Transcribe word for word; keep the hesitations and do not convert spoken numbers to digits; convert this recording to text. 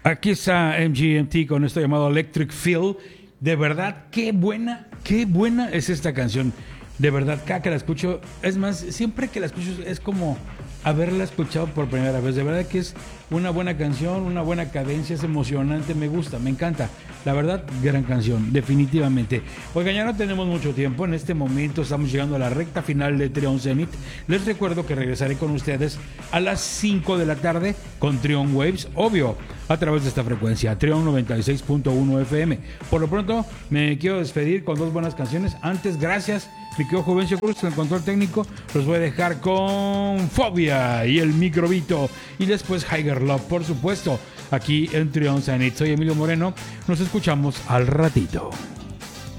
Aquí está M G M T con esto llamado Electric Feel. De verdad, qué buena, qué buena es esta canción. De verdad, cada que la escucho, es más, siempre que la escucho es como haberla escuchado por primera vez. De verdad que es una buena canción, una buena cadencia, es emocionante, me gusta, me encanta. La verdad, gran canción, definitivamente. Oigan, ya no tenemos mucho tiempo. En este momento estamos llegando a la recta final de Trion Zenith. Les recuerdo que regresaré con ustedes a las cinco de la tarde con Trion Waves, obvio, a través de esta frecuencia, Trion noventa y seis punto uno F M. Por lo pronto, me quiero despedir con dos buenas canciones. Antes, gracias, mi querido Juvencio Cruz, en el control técnico. Los voy a dejar con Fobia y el Microbito. Y después Higher Love, por supuesto, aquí en Trion Zenith. Soy Emilio Moreno. Nos escuchamos al ratito.